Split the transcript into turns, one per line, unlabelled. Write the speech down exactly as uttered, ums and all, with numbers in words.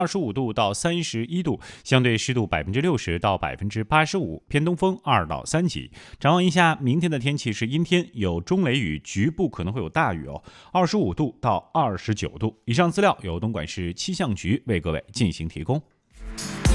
二十五度到三十一度，相对湿度百分之六十到百分之八十五，偏东风二到三级。展望一下明天的天气是阴天，有中雷雨，局部可能会有大雨哦。二十五度到二十九度。以上资料由东莞市气象局为各位进行提供。